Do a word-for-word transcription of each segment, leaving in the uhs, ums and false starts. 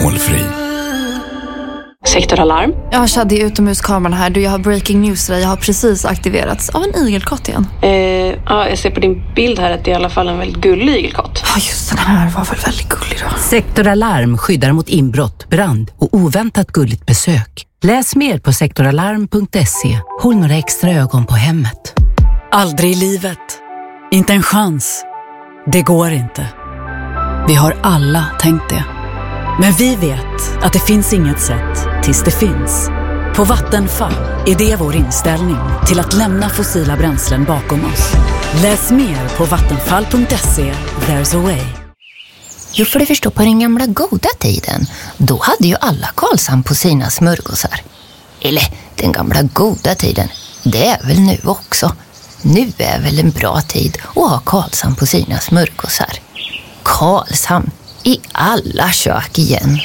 alkoholfri. Sektoralarm. Ja, Shadi, utomhuskameran här. Du, jag har breaking news där. Jag har precis aktiverats av en igelkott igen. Eh, ja, jag ser på din bild här att det är i alla fall en väldigt gullig igelkott. Ja, just den här var väl väldigt gullig då. Sektoralarm skyddar mot inbrott, brand och oväntat gulligt besök. Läs mer på sektoralarm punkt se. Håll några extra ögon på hemmet. Aldrig i livet. Inte en chans. Det går inte. Vi har alla tänkt det. Men vi vet att det finns inget sätt tills det finns. På Vattenfall är det vår inställning till att lämna fossila bränslen bakom oss. Läs mer på vattenfall punkt se. There's a way. Jo, för det förstår, på den gamla goda tiden, då hade ju alla Karlshamn på sina smörgåsar. Eller, den gamla goda tiden, det är väl nu också. Nu är väl en bra tid att ha Karlshamn på sina smörgåsar. Karlshamn i alla kök igen.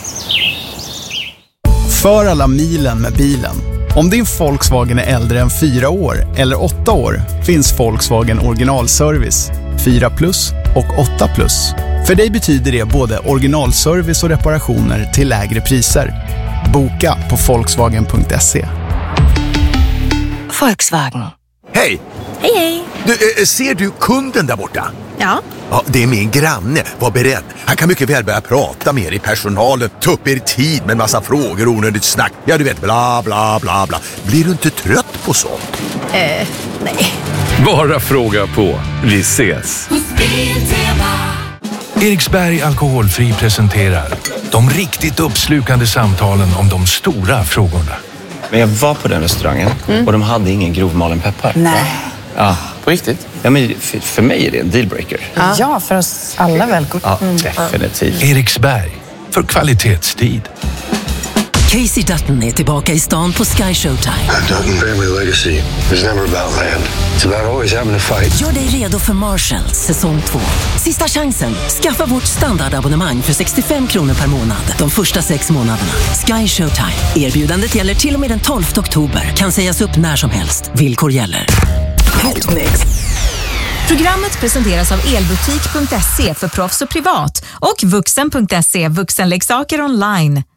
För alla milen med bilen. Om din Volkswagen är äldre än fyra år eller åtta år finns Volkswagen originalservice fyra plus och åtta plus. För dig betyder det både originalservice och reparationer till lägre priser. Boka på volkswagen punkt se. Volkswagen. Hej! Hej, hej. Du, ser du kunden där borta? Ja. Ja, det är min granne. Var beredd. Han kan mycket väl börja prata med er i personalen. Ta upp er tid med en massa frågor och onödigt snack. Ja, du vet, bla bla bla bla. Blir du inte trött på sånt? Eh, nej. Bara fråga på. Vi ses. Eriksberg Alkoholfri presenterar de riktigt uppslukande samtalen om de stora frågorna. Men jag var på den restaurangen mm. och de hade ingen grovmalen peppar. Nej. Ja, på riktigt? Ja, men för, för mig är det en dealbreaker. Ja, ja, för oss alla väl. Ja, definitivt. Eriksberg, för kvalitetstid. Casey Dutton är tillbaka i stan på Sky Showtime. Dutton family legacy is never about land. It's about always having a fight. Gör dig redo för Marshall, säsong två. Sista chansen. Skaffa vårt standardabonnemang för sextiofem kronor per månad. De första sex månaderna. Sky Showtime. Erbjudandet gäller till och med den tolfte oktober. Kan sägas upp när som helst. Villkor gäller. Hitmix. Programmet presenteras av elbutik punkt se för proffs och privat och vuxen punkt se, vuxenleksaker online.